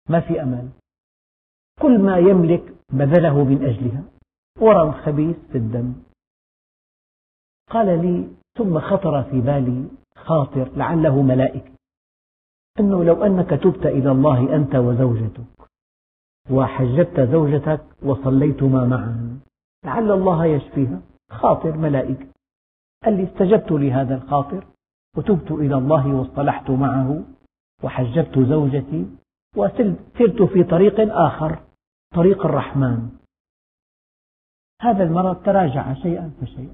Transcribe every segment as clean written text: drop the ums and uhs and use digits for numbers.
ما في أمل، كل ما يملك بذله من أجلها، ورم خبيث في الدم. قال لي ثم خطر في بالي خاطر لعله ملائكة، أنه لو أنك تبت إلى الله أنت وزوجتك وحجبت زوجتك وصليتما معا لعل الله يشفيها، خاطر ملائكة. قال لي استجبت لهذا الخاطر وتبت إلى الله واصطلحت معه وحجبت زوجتي وسرت في طريق آخر، طريق الرحمن. هذا المرض تراجع شيئا فشيئا.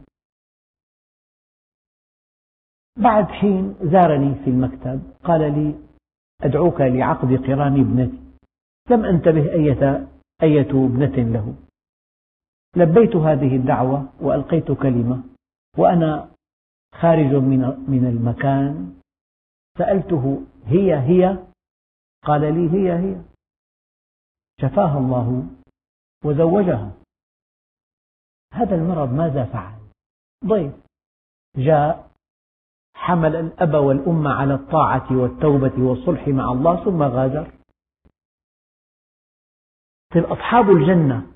بعد حين زارني في المكتب قال لي أدعوك لعقد قران ابنتي. لم أنتبه أية ابنة له. لبيت هذه الدعوة وألقيت كلمة، وأنا خارج من المكان سألته هي؟ قال لي هي. شفاها الله وزوجها. هذا المرض ماذا فعل؟ ضيف جاء حمل الأب والأم على الطاعة والتوبة والصلح مع الله ثم غادر. أصحاب الجنة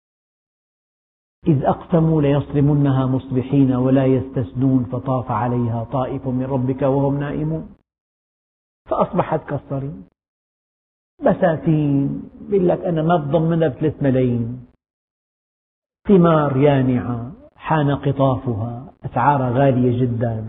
إذ أقسموا ليصرمنها مصبحين ولا يستثنون فطاف عليها طائف من ربك وهم نائمون فأصبحت كالصريم. بساتين، يقول لك أنا ما بضمنها ب3 ملايين، ثمار يانعة حان قطافها، أسعارها غالية جدا،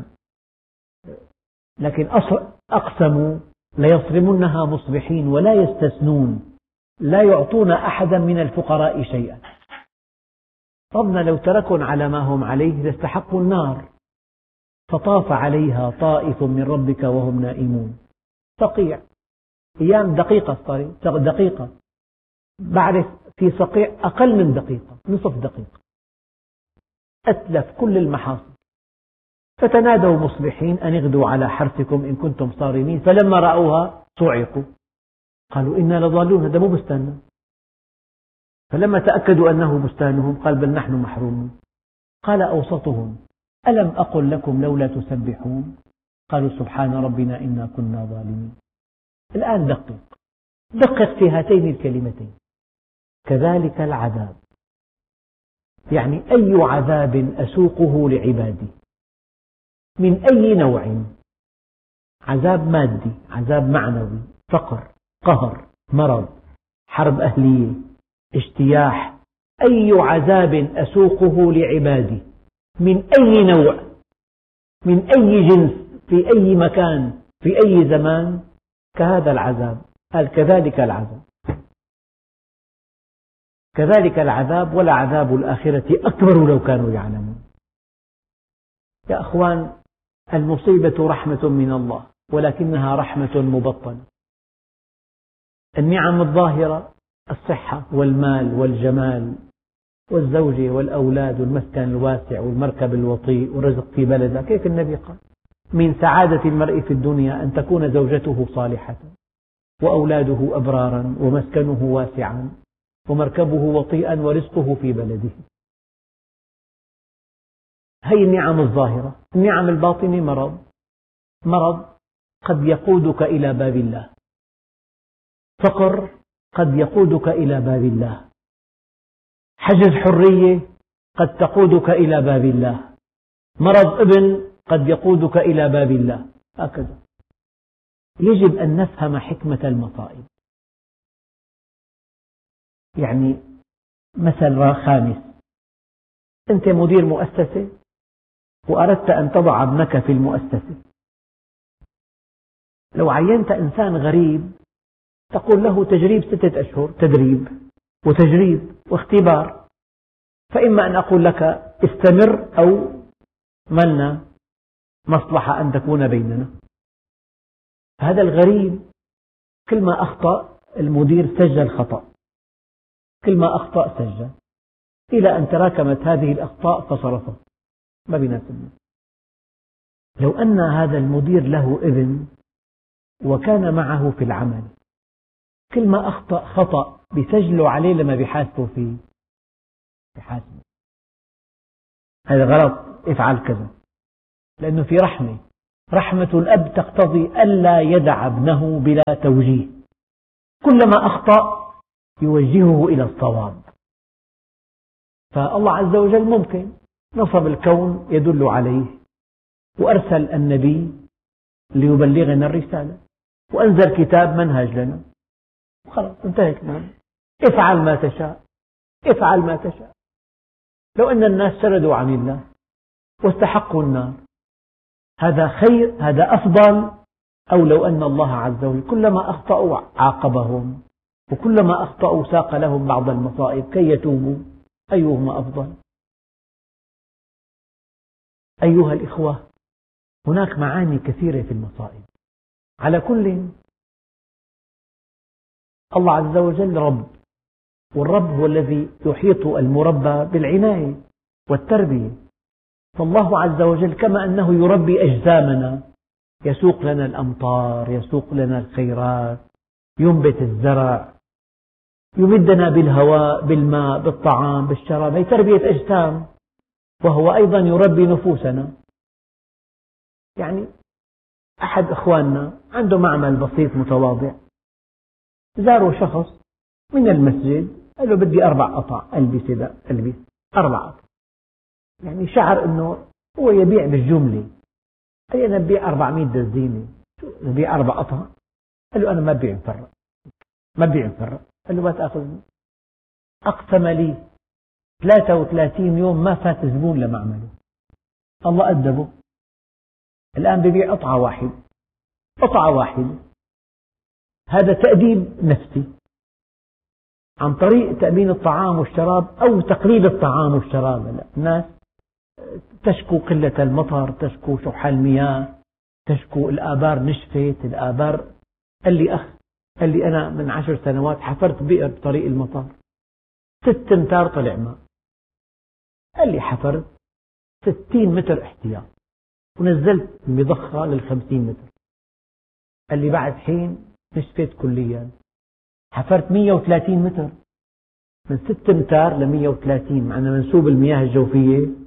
لكن أقسموا ليصرمنها مصبحين ولا يستثنون، لا يعطون أحدا من الفقراء شيئا. ربنا لو تركهم على ما هم عليه لاستحقوا النار. فطاف عليها طائف من ربك وهم نائمون. صقيع، أيام دقيقة صارت دقيقة، بعرف في صقيع أقل من دقيقة، نصف دقيقة، أتلف كل المحاصيل. فتنادوا مصبحين أن اغدوا على حرثكم إن كنتم صارمين، فلما رأوها صعقوا قالوا إنا لضالون، هذا مو بستاننا. فلما تأكدوا أنه بستانهم قال بل نحن محرومون. قال أوسطهم ألم أقل لكم لولا تسبحون؟ قالوا سبحان ربنا إنا كنا ظالمين. الآن دقق في هاتين الكلمتين، كذلك العذاب، يعني أي عذاب أسوقه لعبادي من أي نوع، عذاب مادي، عذاب معنوي، فقر، قهر، مرض، حرب أهلية، اجتياح، أي عذاب أسوقه لعبادي من أي نوع، من أي جنس، في أي مكان، في أي زمان، كهذا العذاب. قال كذلك العذاب، كذلك العذاب ولعذاب الآخرة أكبر لو كانوا يعلمون. يا أخوان، المصيبة رحمة من الله ولكنها رحمة مبطنة. النعم الظاهرة الصحة والمال والجمال والزوجة والأولاد والمسكن الواسع والمركب الوطيء والرزق في بلده. كيف النبي قال من سعادة المرء في الدنيا أن تكون زوجته صالحة وأولاده أبرارا ومسكنه واسعا ومركبه وطيئا ورزقه في بلده. هي النعم الظاهرة. النعم الباطنة مرض قد يقودك إلى باب الله، فقر قد يقودك إلى باب الله، حجز حرية قد تقودك إلى باب الله، مرض ابن قد يقودك إلى باب الله، هكذا. يجب أن نفهم حكمة المصائب. يعني مثل خامس، أنت مدير مؤسسة وأردت أن تضع ابنك في المؤسسة، لو عينت إنسان غريب تقول له تجريب 6 أشهر، تدريب وتجريب واختبار، فإما أن أقول لك استمر أو ملنا مصلحة أن تكون بيننا. هذا الغريب كل ما أخطأ المدير سجل خطأ، كل ما أخطأ سجل، إلى أن تراكمت هذه الأخطاء فصرفه، ما بيناسبني. لو أن هذا المدير له ابن وكان معه في العمل، كل ما أخطأ خطأ بيسجلوا عليه لما بيحاسبوا فيه، بيحاسبوا هذا غلط، افعل كذا، لأنه في رحمة الأب تقتضي ألا يدع ابنه بلا توجيه، كلما أخطأ يوجهه إلى الصواب. فالله عز وجل ممكن نصب الكون يدل عليه، وأرسل النبي ليبلغنا الرسالة، وأنزل كتاب منهج لنا، وخلاص انتهت الأمور. افعل ما تشاء، افعل ما تشاء. لو أن الناس سردوا عن الله واستحقوا النار، هذا خير، هذا أفضل، أو لو أن الله عز وجل كلما أخطأوا عاقبهم، وكلما أخطأوا ساق لهم بعض المصائب كي يتوبوا، أيهما أفضل؟ أيها الإخوة، هناك معاني كثيرة في المصائب. على كل، الله عز وجل رب، والرب هو الذي يحيط المربى بالعناية والتربية. فالله عز وجل كما أنه يربي أجسامنا، يسوق لنا الأمطار، يسوق لنا الخيرات، ينبت الزرع، يمدنا بالهواء، بالماء، بالطعام، بالشراب، هي تربية أجسام، وهو أيضا يربي نفوسنا. يعني أحد إخواننا عنده معمل بسيط متواضع، زاره شخص من المسجد قال له بدي 4 قطع ألبس 4 قطع. يعني شعر أنه هو يبيع بالجملة، أي أنا ببيع 400 دزينة، ببيع 4 قطع. قال له أنا ما ببيع مفرق، ما ببيع مفرق. قال له ما تأخذني. أقسم لي 33 يوم ما فات زبون لمعمله. الله أدبه، الآن ببيع قطعة واحدة، قطعة واحدة. هذا تأديب نفسي عن طريق تأمين الطعام والشراب أو تقليل الطعام والشراب. الناس تشكو قلة المطر، تشكو شح المياه، تشكو الآبار نشفت، الآبار. قال لي أنا من 10 سنوات حفرت بئر بطريق المطار، 6 أمتار طلع ماء. قال لي حفرت 60 متر احتياط، ونزلت المضخة لل50 متر. قال لي بعد حين نشفت كليا. حفرت 130 متر، من 6 أمتار ل 130، معنا منسوب المياه الجوفية.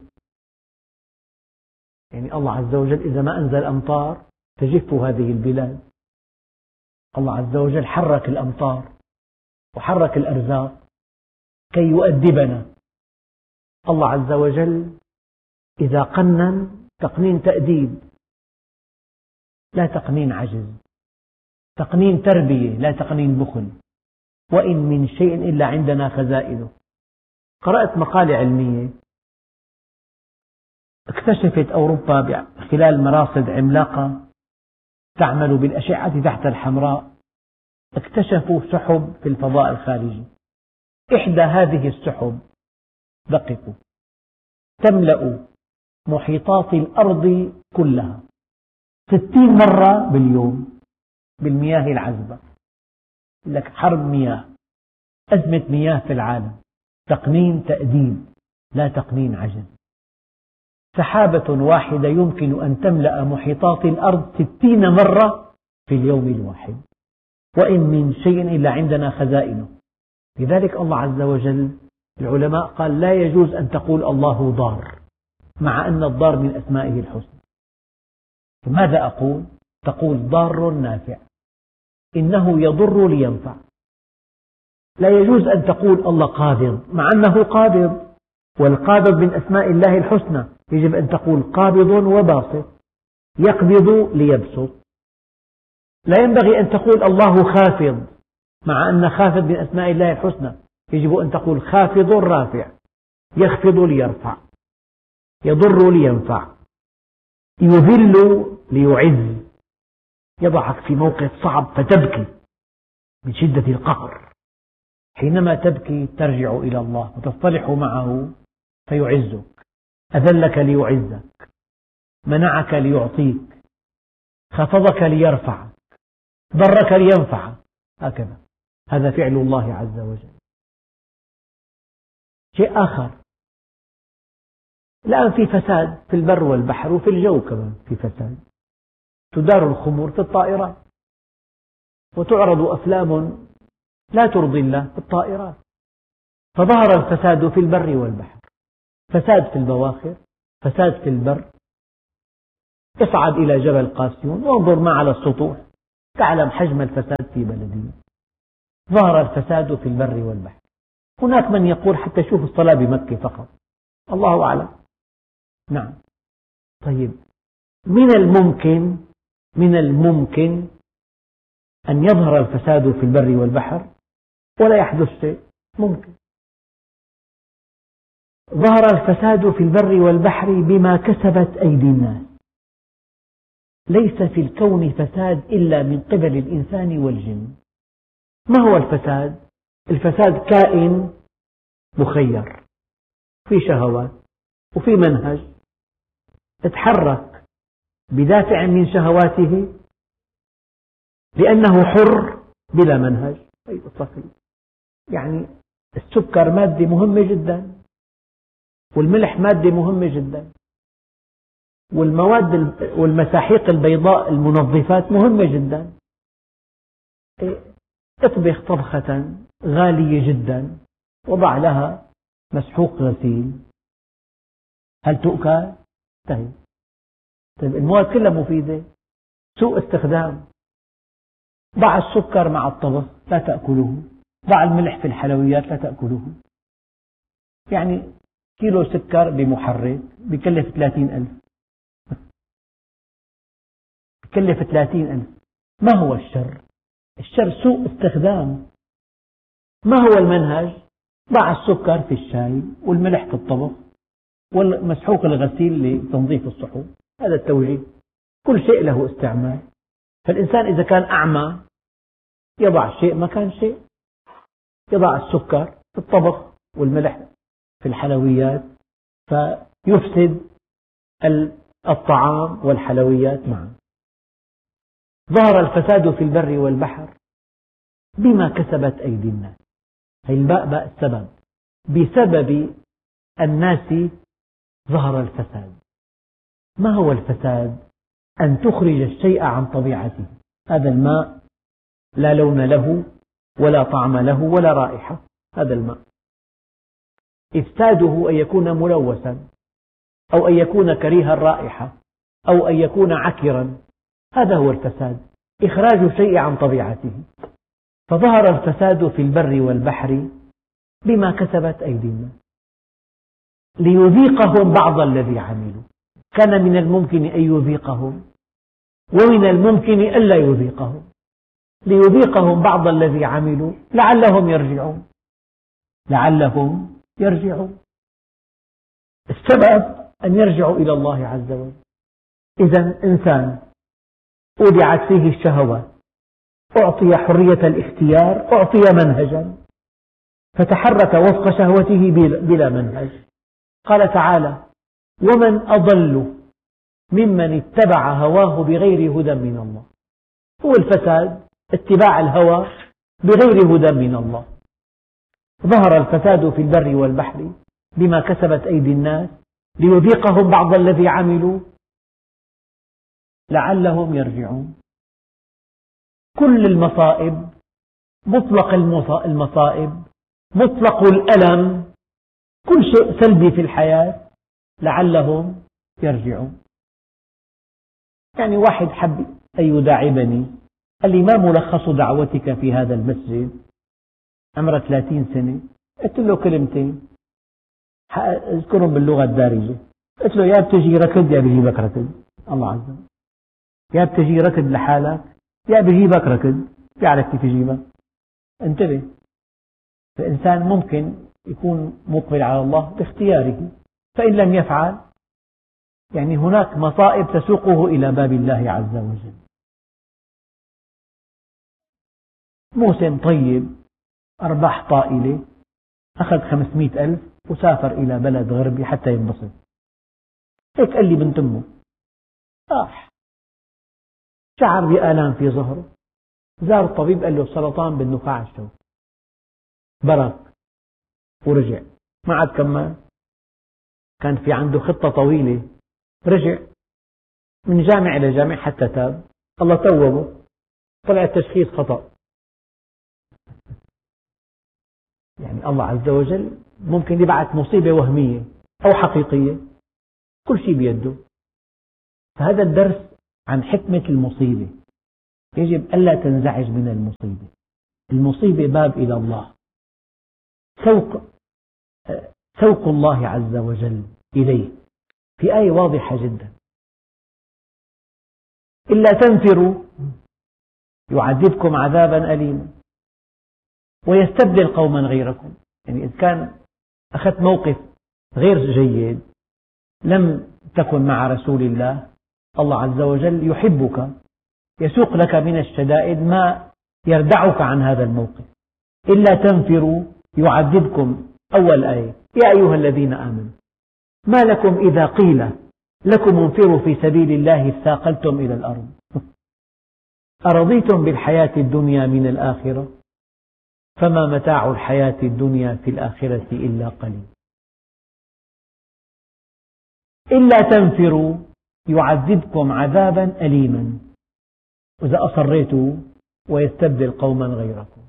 يعني الله عز وجل إذا ما أنزل أمطار تجف هذه البلاد. الله عز وجل حرك الأمطار وحرك الأرزاق كي يؤدبنا. الله عز وجل إذا قنن تقنين تأديب، لا تقنين عجز، تقنين تربية، لا تقنين بخل. وإن من شيء إلا عندنا خزائنه. قرأت مقالة علمية، اكتشفت أوروبا خلال مراصد عملاقة تعمل بالأشعة تحت الحمراء، اكتشفوا سحب في الفضاء الخارجي. إحدى هذه السحب، دققوا، تملأ محيطات الأرض كلها 60 مرة باليوم بالمياه العذبة. لك حرب مياه، أزمة مياه في العالم، تقنين تأديب، لا تقنين عجز. سحابة واحدة يمكن أن تملأ محيطات الأرض 60 مرة في اليوم الواحد. وإن من شيء إلا عندنا خزائنه. لذلك الله عز وجل، العلماء قال لا يجوز أن تقول الله ضار، مع أن الضار من أسمائه الحسنى. ماذا أقول؟ تقول ضار نافع، إنه يضر لينفع. لا يجوز أن تقول الله قابض، مع أنه قابض، والقابض من أسماء الله الحسنى. يجب أن تقول قابض وباسط، يقبض ليبسط. لا ينبغي أن تقول الله خافض، مع أن خافض من أسماء الله الحسنى. يجب أن تقول خافض رافع، يخفض ليرفع، يضر لينفع، يذل ليعز، يضعك في موقف صعب فتبكي من شدة القهر. حينما تبكي ترجع إلى الله وتصطلح معه فيعزك. أذلك ليعزك، منعك ليعطيك، خفضك ليرفعك، ضرك لينفعك، هكذا. هذا فعل الله عز وجل. شيء آخر، الآن في فساد في البر والبحر وفي الجو كمان في فساد. تدار الخمور في الطائرات، وتعرض أفلام لا ترضي الله في الطائرات. فظهر الفساد في البر والبحر، فساد في البواخر، فساد في البر. اصعد إلى جبل قاسيون وانظر ما على السطوح، تعلم حجم الفساد في بلدنا. ظهر الفساد في البر والبحر. هناك من يقول حتى شوف الصلاة بمكة فقط، الله أعلم. نعم. طيب، من الممكن أن يظهر الفساد في البر والبحر ولا يحدث شيء، ممكن. ظهر الفساد في البر والبحر بما كسبت أيدي الناس. ليس في الكون فساد إلا من قبل الإنسان والجن. ما هو الفساد؟ الفساد كائن مخير، في شهوات وفي منهج، تحرك بدافع من شهواته لأنه حر بلا منهج. يعني السكر مادة مهمة جدا، والملح مادة مهمة جدا، والمساحيق البيضاء المنظفات مهمة جدا. اطبخ طبخة غالية جدا، وضع لها مسحوق غسيل، هل تؤكل؟ طيب المواد كلها مفيدة، سوء استخدام. ضع السكر مع الطبخ لا تأكله، ضع الملح في الحلويات لا تأكله. يعني كيلو سكر بمحرك بكلف 30,000، بكلف 30,000. ما هو الشر؟ الشر سوء استخدام. ما هو المنهج؟ ضع السكر في الشاي والملح في الطبخ والمسحوق الغسيل لتنظيف الصحون، هذا التوجيه. كل شيء له استعمال. فالإنسان إذا كان أعمى يضع شيء مكان شيء، يضع السكر في الطبخ والملح في الحلويات فيفسد الطعام والحلويات معا. ظهر الفساد في البر والبحر بما كسبت أيدي الناس. هي الباء باء السبب، بسبب الناس ظهر الفساد. ما هو الفساد؟ أن تخرج الشيء عن طبيعته. هذا الماء لا لون له ولا طعم له ولا رائحة، هذا الماء. إفساده أن يكون ملوثا، أو أن يكون كريه الرائحة، أو أن يكون عكرا، هذا هو الفساد، إخراج الشيء عن طبيعته. فظهر الفساد في البر والبحر بما كسبت أيدي الناس ليذيقهم بعض الذي عملوا. كان من الممكن أن يذيقهم، ومن الممكن ألا يذيقهم. ليذيقهم بعض الذي عملوا لعلهم يرجعون، لعلهم يرجعون. السبب أن يرجعوا إلى الله عز وجل. إذا إنسان أودعت فيه الشهوات، أعطي حرية الاختيار، أعطي منهجا، فتحرك وفق شهوته بلا منهج. قال تعالى: ومن أضل ممن اتبع هواه بغير هدى من الله. هو الفساد اتباع الهوى بغير هدى من الله. ظهر الفساد في البر والبحر بما كسبت أيدي الناس ليذيقهم بعض الذي عملوا لعلهم يرجعون. كل المصائب، مطلق المصائب، مطلق الألم، كل شيء سلبي في الحياة لعلهم يرجعون. يعني واحد حب أن يداعبني، قال لي: ما ملخص دعوتك في هذا المسجد؟ عمره 30 سنة. قلت له كلمتين أذكرهم باللغة الدارجة. قلت له: يا بتجي ركض يا بجيبك ركض، الله عز وجل. يا بتجي ركض لحالك يا بجيبك ركض، بيعرف كيف يجيبك. انتبه، الإنسان ممكن يكون مقبل على الله باختياره، فإن لم يفعل يعني هناك مصائب تسوقه إلى باب الله عز وجل. موسم طيب، أرباح طائلة، أخذ 500,000 وسافر إلى بلد غربي حتى ينبسط. هيك قال لي بنت أمه، شعر بآلام في ظهره، زار الطبيب قال له: سرطان بالنخاع الشوكي. برك ورجع، ما عاد كمل. كان في عنده خطة طويلة، رجع من جامع إلى جامع حتى تاب. الله توبه، طلع التشخيص خطأ. يعني الله عز وجل ممكن يبعث مصيبة وهمية أو حقيقية، كل شيء بيده. فهذا الدرس عن حكمة المصيبة، يجب ألا تنزعج من المصيبة. المصيبة باب إلى الله، سوق الله عز وجل إليه في آية واضحة جدا: إلا تنفروا يعذبكم عذابا أليما ويستبدل قوما غيركم. يعني إذا كان أخذت موقف غير جيد، لم تكن مع رسول الله، الله عز وجل يحبك، يسوق لك من الشدائد ما يردعك عن هذا الموقف. إلا تنفروا يعذبكم. أول آية: يا أيها الذين آمنوا ما لكم إذا قيل لكم انفروا في سبيل الله اثاقلتم إلى الأرض أرضيتم بالحياة الدنيا من الآخرة فما متاع الحياة الدنيا في الآخرة إلا قليل. إلا تنفروا يعذبكم عذابا أليما إذا أصريتوا ويستبدل قوما غيركم.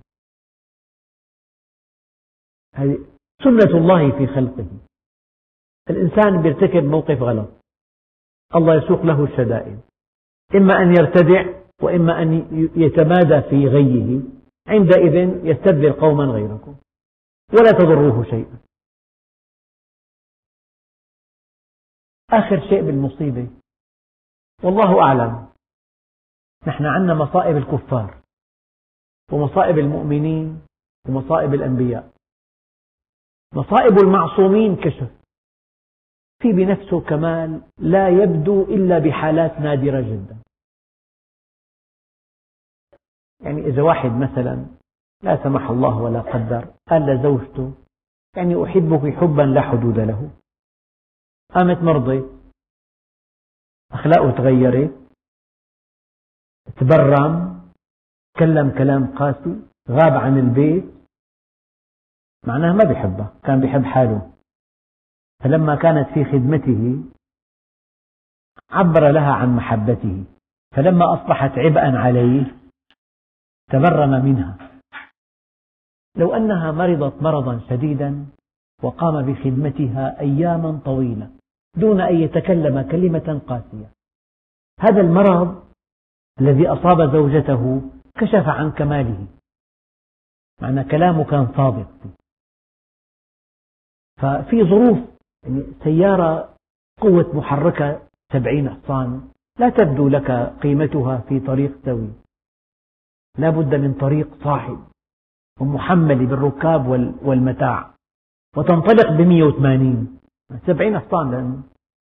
هذه سنة الله في خلقه. الإنسان يرتكب موقف غلط، الله يسوق له الشدائد، إما أن يرتدع وإما أن يتمادى في غيه، عندئذ يستبدل قوما غيركم ولا تضروه شيئا. آخر شيء بالمصيبة، والله أعلم، نحن عندنا مصائب الكفار ومصائب المؤمنين ومصائب الأنبياء. مصائب المعصومين كشف، في بنفسه كمال لا يبدو إلا بحالات نادرة جدا. يعني إذا واحد مثلا لا سمح الله ولا قدر قال لزوجته يعني أحبك حبا لا حدود له، قامت مرضت، أخلاقه تغيرت، تبرم، تكلم كلام قاسي، غاب عن البيت، معناه ما بيحبها، كان بيحب حاله. فلما كانت في خدمته عبر لها عن محبته، فلما أصبحت عبئا عليه تبرم منها. لو أنها مرضت مرضا شديدا وقام بخدمتها أياما طويلة دون أن يتكلم كلمة قاسية، هذا المرض الذي أصاب زوجته كشف عن كماله، معنى كلامه كان صادق. ففي ظروف، يعني سيارة قوة محركة 70 حصان لا تبدو لك قيمتها في طريق سوي، لا بد من طريق صاحب ومحمل بالركاب والمتاع، وتنطلق ب180 70 حصان.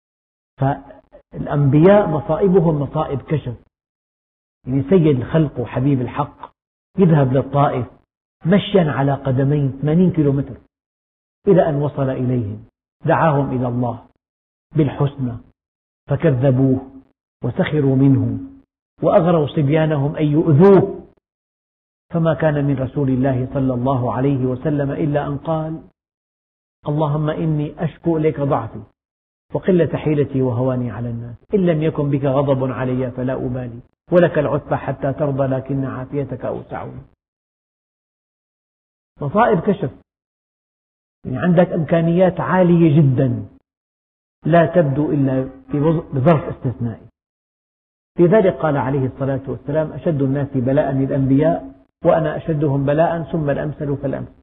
فالأنبياء مصائبهم مصائب كشف. يعني سيد الخلق وحبيب الحق يذهب للطائف مشيا على قدمين 80 كيلومتر إلى أن وصل إليهم، دعاهم إلى الله بالحسنى فكذبوه وسخروا منه وأغروا صبيانهم أن يؤذوه، فما كان من رسول الله صلى الله عليه وسلم إلا أن قال: اللهم إني أشكو إليك ضعفي وقلة حيلتي وهواني على الناس، إن لم يكن بك غضب علي فلا أبالي، ولك العتبى حتى ترضى لكن عافيتك أوسع لي. مصائب كشف، يعني عندك إمكانيات عالية جدا لا تبدو إلا في ظرف استثنائي. لذلك قال عليه الصلاة والسلام: أشد الناس بلاء الأنبياء وأنا أشدهم بلاء ثم الأمثل فالأمثل.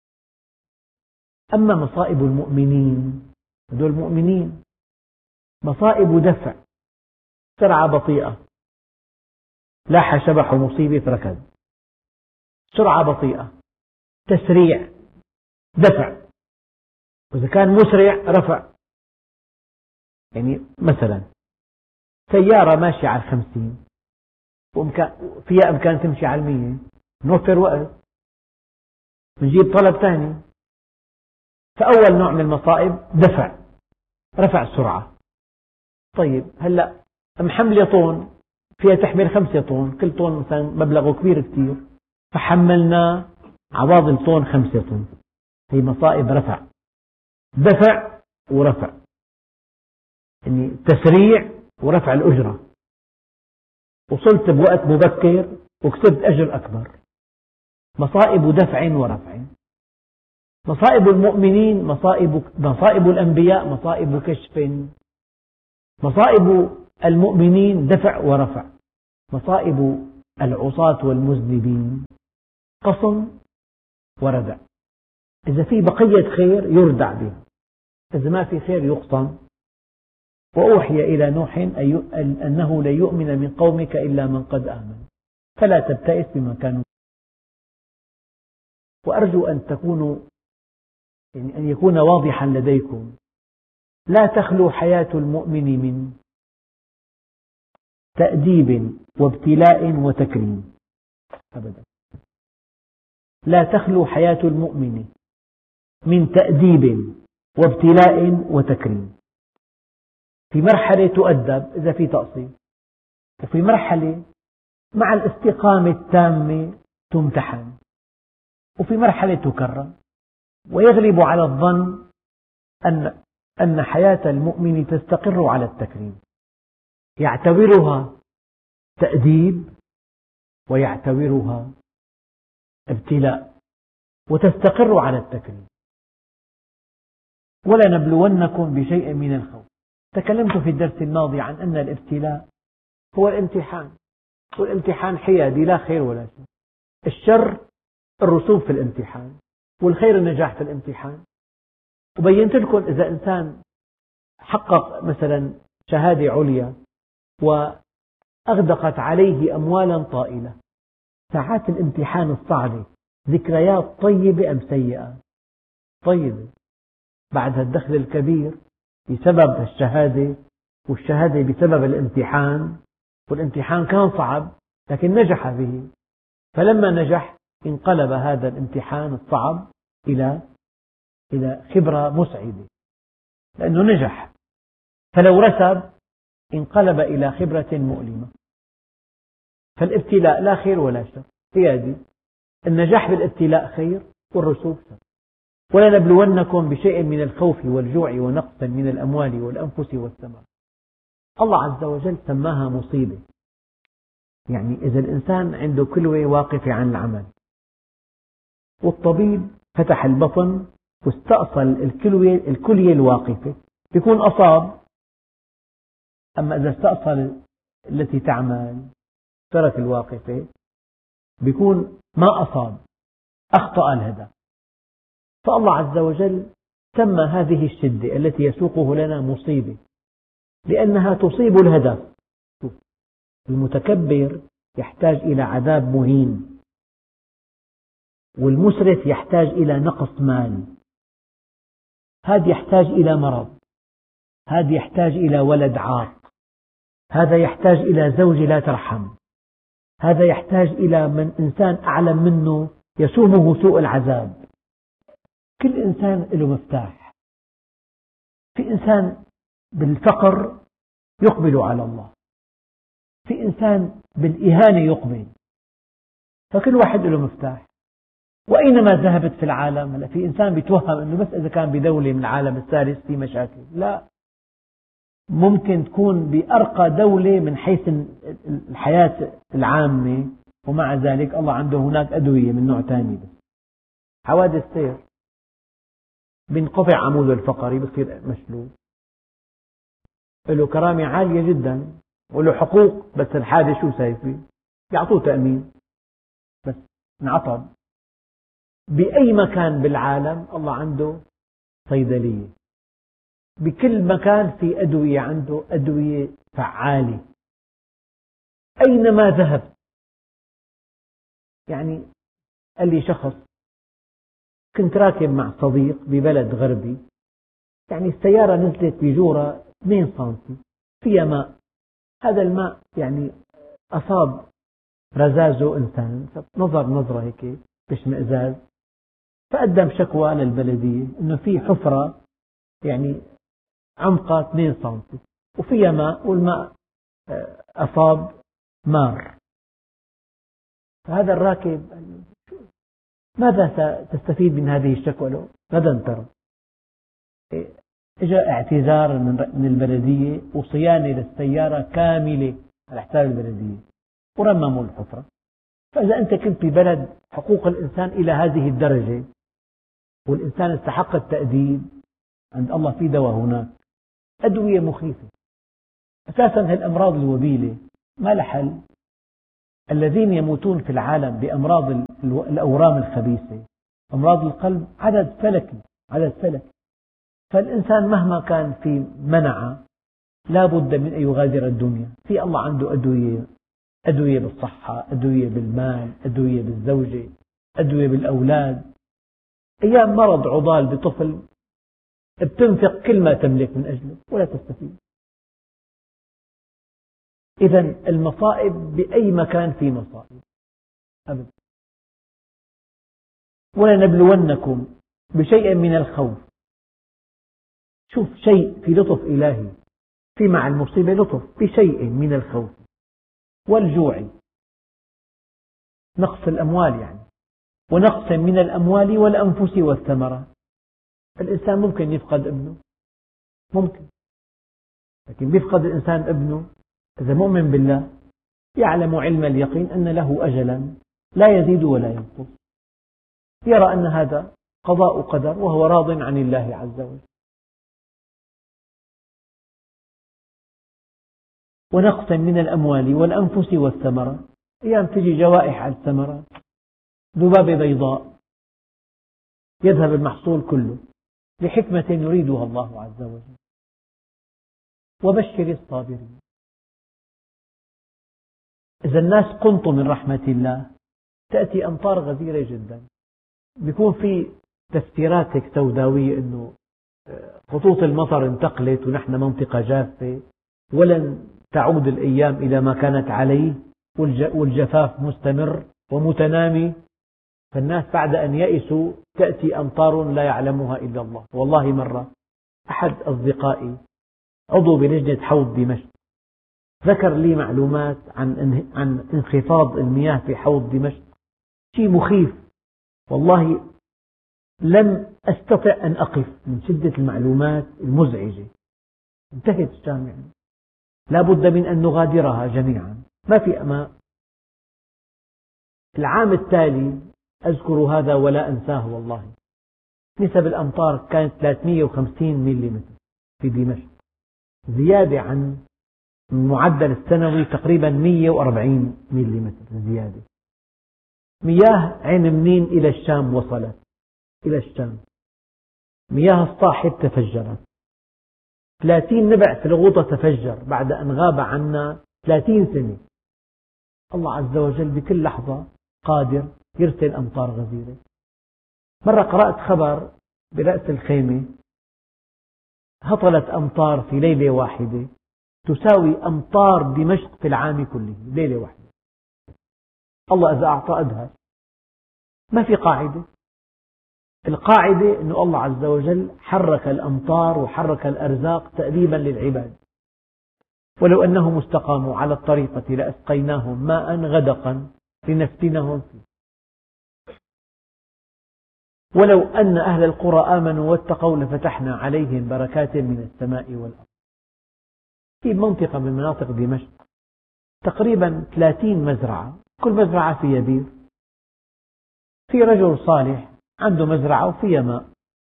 أما مصائب المؤمنين، هذول المؤمنين مصائب دفع، سرعة بطيئة، لاح شبح مصيبة ركض، سرعة بطيئة، تسريع، دفع. وإذا كان مسرع رفع. يعني مثلا سيارة ماشية على 50 فيها إمكان تمشي على 100، نوفر وقت، نجيب طلب ثاني. فأول نوع من المصائب دفع، رفع السرعة. طيب هلأ محملة طن فيها تحمل 5 طن، كل طن مثلا مبلغه كبير كثير، فحملنا عواضل طن 5 طن، هي مصائب رفع، دفع ورفع، يعني تسريع ورفع الأجرة، وصلت بوقت مبكر وكسبت أجر أكبر. مصائب دفع ورفع. مصائب المؤمنين مصائب الأنبياء مصائب كشف. مصائب المؤمنين دفع ورفع، مصائب العصاة والمذنبين قصم وردع. إذا في بقية خير يردع بها، إذا ما في خير يقصم. وأوحي إلى نوح أنه لن يؤمن من قومك إلا من قد آمن فلا تبتئس بما كانوا. وأرجو أن يكون واضحا لديكم، لا تخلو حياة المؤمن من تأديب وابتلاء وتكريم أبدا. لا تخلو حياة المؤمن من تأديب وابتلاء وتكريم. في مرحلة تؤدب إذا في تقصير، وفي مرحلة مع الاستقامة التامة تمتحن، وفي مرحلة تكرم. ويغلب على الظن أن حياة المؤمن تستقر على التكريم، يعتبرها تأديب ويعتبرها ابتلاء، وتستقر على التكريم. ولنبلونكم بشيء من الخوف. تكلمت في الدرس الماضي عن أن الابتلاء هو الامتحان، والامتحان حيادي لا خير ولا شر. الشر الرسوب في الامتحان، والخير النجاح في الامتحان. وبينت لكم إذا إنسان حقق مثلا شهادة عليا وأغدقت عليه أموالا طائلة، ساعات الامتحان الصعبة ذكريات طيبة أم سيئة؟ طيبة. بعد الدخل الكبير بسبب الشهادة، والشهادة بسبب الامتحان، والامتحان كان صعب لكن نجح به. فلما نجح انقلب هذا الامتحان الصعب إلى خبرة مسعدة لأنه نجح. فلو رسب انقلب إلى خبرة مؤلمة. فالابتلاء لا خير ولا شر، حيادي. النجاح بالابتلاء خير والرسوب شر. ولنبلونكم بشيء من الخوف والجوع ونقص من الأموال والأنفس والثمرات. الله عز وجل سماها مصيبة. يعني إذا الإنسان عنده كلوة واقفة عن العمل، والطبيب فتح البطن واستأصل الكلية الواقفة، يكون أصاب. أما إذا استأصل التي تعمل ترك الواقفة، يكون ما أصاب، أخطأ الهدف. فالله عز وجل سمى هذه الشدة التي يسوقه لنا مصيبة، لأنها تصيب الهدف. المتكبر يحتاج إلى عذاب مهين، والمسرف يحتاج إلى نقص مال، هذا يحتاج إلى مرض، هذا يحتاج إلى ولد عاق، هذا يحتاج إلى زوجة لا ترحم، هذا يحتاج إلى إنسان أعلم منه يسومه سوء العذاب. كل إنسان له مفتاح. في إنسان بالفقر يقبل على الله، في إنسان بالإهانة يقبل. فكل واحد له مفتاح. وأينما ذهبت في العالم، في إنسان بيتوهم أنه بس إذا كان بدولة من العالم الثالث في مشاكل. لا، ممكن تكون بأرقى دولة من حيث الحياة العامة، ومع ذلك الله عنده هناك أدوية من نوع ثاني. بس حوادث سير، بينقطع عموده الفقري بصير مشلول، له كرامة عالية جدا وله حقوق، بس الحادث شو سايب فيه؟ يعطوه تأمين بس انعطب. بأي مكان بالعالم الله عنده صيدلية، بكل مكان في أدوية، عنده أدوية فعالة أينما ذهب. يعني قال لي شخص، كنت راكب مع صديق ببلد غربي، يعني السيارة نزلت بجورة 2 سنتي فيها ماء، هذا الماء يعني أصاب رزازه إنسان، نظرة هيك باشمئزاز، فقدم شكوى للبلدية إنه في حفرة يعني عمقها 2 سنتي وفيها ماء، والماء أصاب مار. فهذا الراكب ماذا تستفيد من هذه الشكوى له؟ غدا ترى اجى اعتذار من البلدية وصيانة للسيارة كاملة على حساب البلدية، ورمموا الحفرة. فإذا أنت كنت ببلد حقوق الإنسان إلى هذه الدرجة، والإنسان استحق التأديب، عند الله في دواء هناك، أدوية مخيفة. أساسا هالأمراض الوبيلة ما لها حل الذين يموتون في العالم بأمراض الأورام الخبيثة، أمراض القلب، عدد فلكي. فالإنسان مهما كان في منعة لا بد من أن يغادر الدنيا. في الله عنده أدوية بالصحة، أدوية بالمال، أدوية بالزوجة، أدوية بالأولاد. أيام مرض عضال بطفل بتنفق كل ما تملك من أجله ولا تستفيد. إذا المصائب بأي مكان في مصائب أبدا. ولنبلونكم بشيء من الخوف. شوف، شيء في لطف إلهي، في مع المصيبة لطف، بشيء من الخوف والجوع، نقص الأموال يعني، ونقص من الأموال والأنفس والثمرات. الإنسان ممكن يفقد ابنه، ممكن، لكن بيفقد الإنسان ابنه إذا مؤمن بالله يعلم علم اليقين أن له أجلا لا يزيد ولا ينقص، يرى أن هذا قضاء قدر وهو راض عن الله عز وجل. ونقص من الأموال والأنفس والثمرات. أيام تجي جوائح على الثمرات، ذبابة بيضاء يذهب المحصول كله لحكمة يريدها الله عز وجل. وبشر الصابرين. إذا الناس قنطوا من رحمة الله تأتي أمطار غزيرة جدا. بيكون في تفسيرات هيك سوداوية أنه خطوط المطر انتقلت ونحن منطقة جافة ولن تعود الأيام إلى ما كانت عليه، والجفاف مستمر ومتنامي. فالناس بعد أن يئسوا تأتي أمطار لا يعلمها إلا الله. والله مرة أحد أصدقائي عضو بلجنة حوض دمشق ذكر لي معلومات عن انخفاض المياه في حوض دمشق، شيء مخيف. والله لم أستطع أن أقف من شدة المعلومات المزعجة. انتهت الجامعة، لا بد من أن نغادرها جميعا، ما في أمان. العام التالي أذكر هذا ولا أنساه والله، نسب الأمطار كانت 350 ملم في دمشق، زيادة عن المعدل السنوي تقريبا 140 ملم زيادة. مياه عين منين إلى الشام وصلت، إلى الشام. مياه الصاحب تفجرت، 30 نبع في الغوطة تفجر بعد أن غاب عنا 30 سنة. الله عز وجل بكل لحظة قادر يرسل أمطار غزيرة. مرة قرأت خبر برأس الخيمة، هطلت أمطار في ليلة واحدة تساوي أمطار دمشق في العام كله، ليلة واحدة. الله إذا أعطى أدهش، ما في قاعدة. القاعدة أن الله عز وجل حرك الأمطار وحرك الأرزاق تأديبا للعباد. ولو أنهم استقاموا على الطريقة لأسقيناهم ماء غدقا لنفتنهم فيه. ولو أن أهل القرى آمنوا واتقوا لفتحنا عليهم بركات من السماء والأرض. في منطقة من مناطق دمشق تقريبا 30 مزرعة، كل مزرعة فيها بير. في رجل صالح عنده مزرعة وفيها ماء.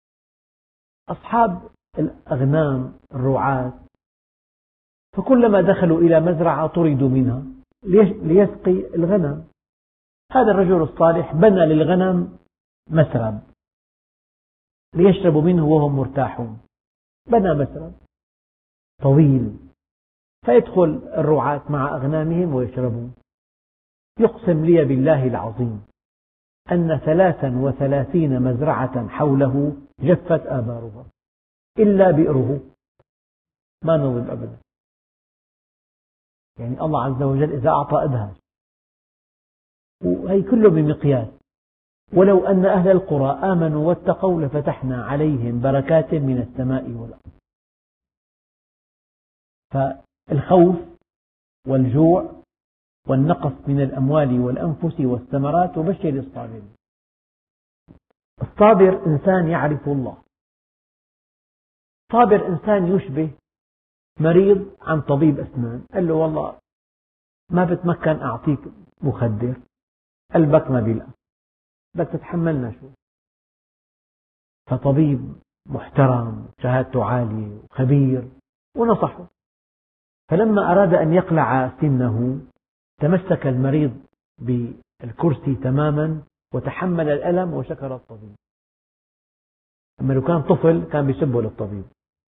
أصحاب الأغنام الرعاة فكلما دخلوا إلى مزرعة طردوا منها ليسقي الغنم. هذا الرجل الصالح بنى للغنم مسرب ليشربوا منه وهم مرتاحون. بنى مسرب طويل فيدخل الرعاة مع أغنامهم ويشربون. يقسم لي بالله العظيم أن 33 مزرعة حوله جفت آبارها إلا بئره، ما نضب أبدا. يعني الله عز وجل إذا أعطى أدهش، وهي كله بمقياس. ولو أن أهل القرى آمنوا واتقوا لفتحنا عليهم بركات من السماء والأرض. فالخوف والجوع والنقص من الأموال والأنفس والثمرات. وبشر الصابرين. الصابر إنسان يعرف الله. صابر إنسان يشبه مريض عن طبيب أسنان، قال له والله ما بتمكن أعطيك مخدر، قلبك ما بيلقى، بس تتحملنا شو. فطبيب محترم شهادته عالية وخبير ونصحه. فلما أراد أن يقلع سنه تمسك المريض بالكرسي تماما وتحمل الألم وشكر الطبيب. أما لو كان طفل كان بيسبه للطبيب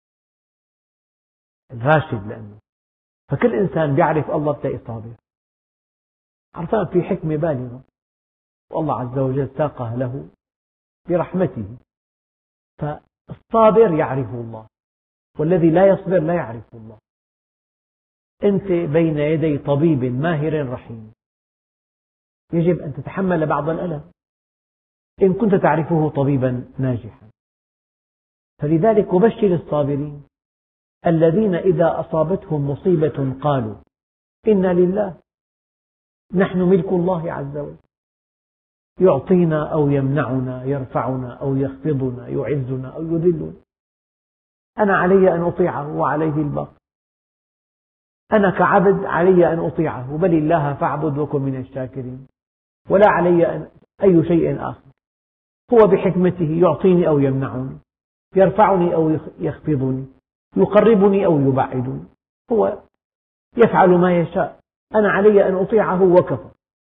الراشد، لأنه فكل إنسان بيعرف الله بتلاقي صابر، عرفان في حكمة بالغة، والله عز وجل ساقها له برحمته. فالصابر يعرف الله، والذي لا يصبر لا يعرف الله. أنت بين يدي طبيب ماهر رحيم، يجب أن تتحمل بعض الألم إن كنت تعرفه طبيبا ناجحا. فلذلك أبشر الصابرين الذين إذا أصابتهم مصيبة قالوا إنا لله، نحن ملك الله عز وجل، يعطينا أو يمنعنا، يرفعنا أو يخفضنا، يعزنا أو يذلنا، أنا علي أن أطيعه وعليه الباقي، أنا كعبد علي أن أطيعه، بل الله فاعبد وكن من الشاكرين، ولا علي أي شيء آخر. هو بحكمته يعطيني أو يمنعني، يرفعني أو يخفضني، يقربني أو يبعدني، هو يفعل ما يشاء، أنا علي أن أطيعه وكفى.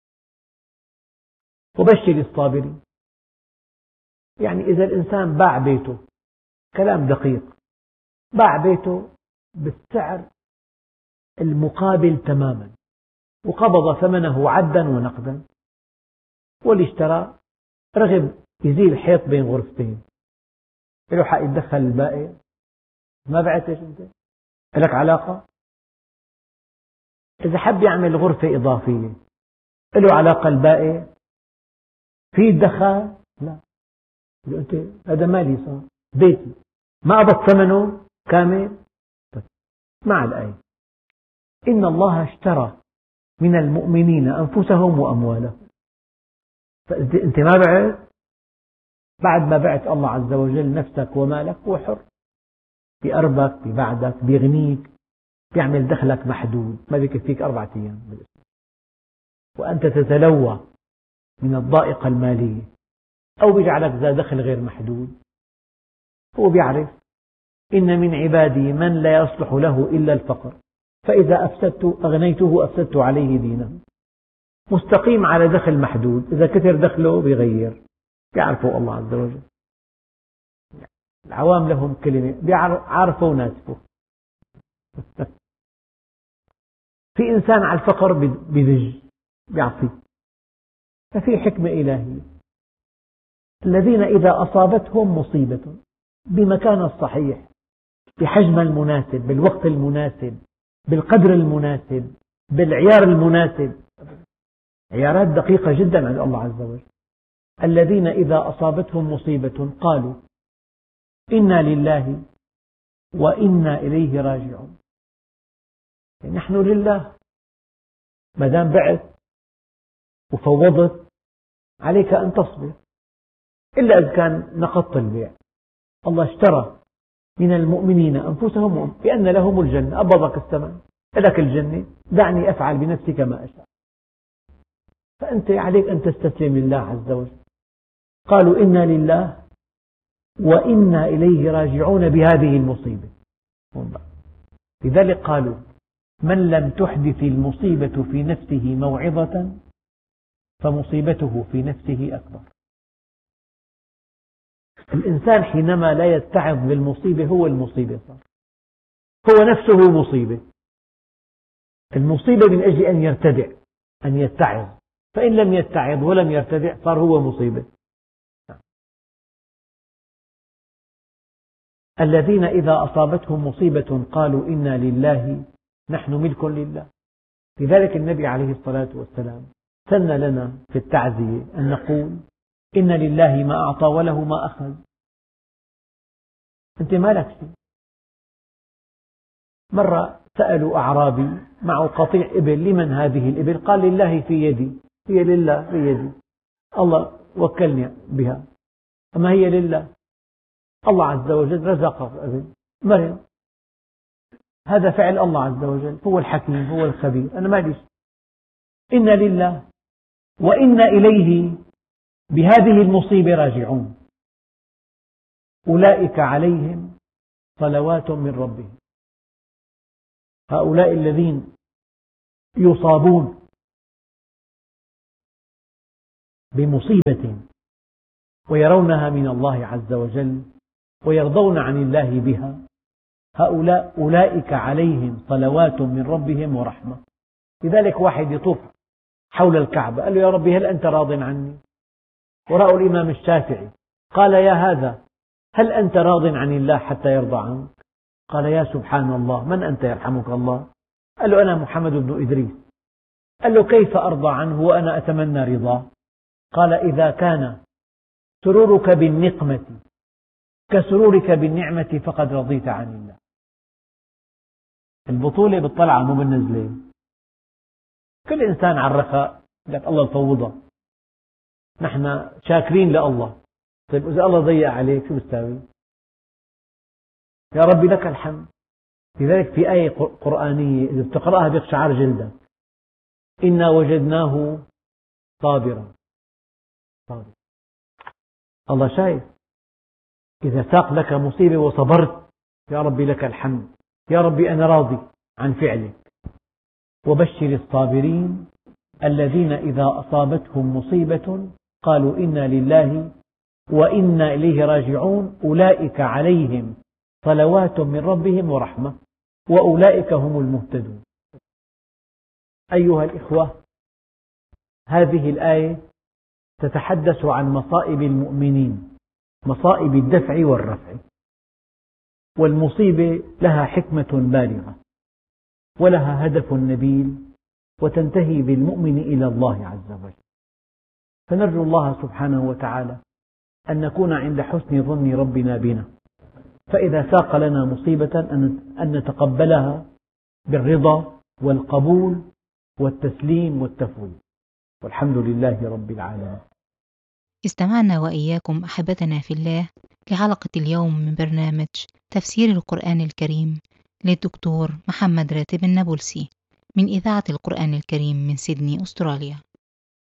وبشر الصابرين، يعني إذا الإنسان باع بيته، كلام دقيق، باع بيته بالسعر المقابل تماما وقبض ثمنه عدا ونقدا، واللي اشترى رغب يزيل حيط بين غرفتين، له حق يتدخل البائع؟ ما بعتش أنت؟ لك علاقة؟ إذا حب يعمل غرفة إضافية له علاقة البائع؟ في يتدخل؟ لا، أنت هذا مالي، صار بيتي، ما قبض ثمنه كامل. مع الآية إن الله اشترى من المؤمنين أنفسهم وأموالهم، فأنت ما بعت، بعد ما بعت الله عز وجل نفسك ومالك هو حر، بيقربك، بيبعدك، بيغنيك، بيعمل دخلك محدود، ما بيكفيك 4 أيام بالأسبوع، وأنت تتلوى من الضائقة المالية، أو بيجعلك ذا دخل غير محدود. هو بيعرف إن من عبادي من لا يصلح له إلا الفقر، فإذا أفسدت أغنيته أفسدت عليه دينه، مستقيم على دخل محدود، إذا كثر دخله بيغير، بيعرفوا الله عز وجل. العوام لهم كلمة، بيعرفوا وناسفوا. في إنسان على الفقر بيدج بيعطي، ففي حكمة إلهية. الذين إذا أصابتهم مصيبة بمكان الصحيح، بحجم المناسب، بالوقت المناسب، بالقدر المناسب، بالعيار المناسب، عيارات دقيقة جدا عند الله عز وجل. الذين إذا أصابتهم مصيبة قالوا إنا لله وإنا إليه راجعون، يعني نحن لله، ما دام بعت وفوضت عليك أن تصبر، إلا إذا كان نقضت البيع. الله اشترى من المؤمنين أنفسهم بأن لهم الجنة، أبضك الثمن، لك الجنة، دعني أفعل بنفسي كما أشاء. فأنت عليك أن تستسلم لله عز وجل. قالوا إنا لله وإنا إليه راجعون بهذه المصيبة. لذلك قالوا من لم تحدث المصيبة في نفسه موعظة فمصيبته في نفسه أكبر. الإنسان حينما لا يتعظ بالمصيبة هو المصيبة، هو نفسه مصيبة. المصيبة من أجل أن يرتدع، أن يتعظ، فإن لم يتعظ ولم يرتدع صار هو مصيبة. الذين إذا أصابتهم مصيبة قالوا إنا لله نحن ملك لله. لذلك النبي عليه الصلاة والسلام سن لنا في التعزية أن نقول إن لله ما أعطى وله ما أخذ. أنت ما لك شيء. مرة سألوا أعرابي معه قطيع إبل، لمن هذه الإبل؟ قال لله في يدي، هي لله في يدي، الله وكلني بها، أما هي لله. الله عز وجل رزقه الإبل، مرض، هذا فعل الله عز وجل، هو الحكيم هو الخبير، أنا ما لي شيء. إنا لله وإنا إليه بهذه المصيبة راجعون، أولئك عليهم صلوات من ربهم. هؤلاء الذين يصابون بمصيبة ويرونها من الله عز وجل ويرضون عن الله بها، هؤلاء أولئك عليهم صلوات من ربهم ورحمة. لذلك واحد يطوف حول الكعبة قال له: يا ربي هل أنت راض عني؟ ورأوا الإمام الشافعي قال: يا هذا هل أنت راض عن الله حتى يرضى عنك؟ قال: يا سبحان الله، من أنت يرحمك الله؟ قال له: أنا محمد بن إدريس. قال له: كيف أرضى عنه وأنا أتمنى رضاه؟ قال: إذا كان سرورك بالنقمة كسرورك بالنعمة فقد رضيت عن الله. البطولة بالطلعة مو بالنزلة. كل إنسان على الرخاء لك الله يفوضها، نحن شاكرين لله. طيب إذا الله ضيق عليك شو بتساوي؟ يا ربي لك الحمد. لذلك في آية قرآنية إذا بتقرأها بيقشعر جلدك: إنا وجدناه صابرا. الله شايف. إذا ساق لك مصيبة وصبرت، يا ربي لك الحمد، يا ربي أنا راضي عن فعلك. وبشر الصابرين الذين إذا أصابتهم مصيبة قالوا إنا لله وإنا إليه راجعون أولئك عليهم صلوات من ربهم ورحمة وأولئك هم المهتدون. أيها الإخوة، هذه الآية تتحدث عن مصائب المؤمنين، مصائب الدفع والرفع. والمصيبة لها حكمة بالغة ولها هدف نبيل، وتنتهي بالمؤمن إلى الله عز وجل. فنرجو الله سبحانه وتعالى أن نكون عند حسن ظن ربنا بنا، فإذا ساق لنا مصيبة أن نتقبلها بالرضا والقبول والتسليم والتفويض، والحمد لله رب العالمين. استمعنا وإياكم أحبتنا في الله لحلقة اليوم من برنامج تفسير القرآن الكريم للدكتور محمد راتب النابلسي من إذاعة القرآن الكريم من سيدني، أستراليا.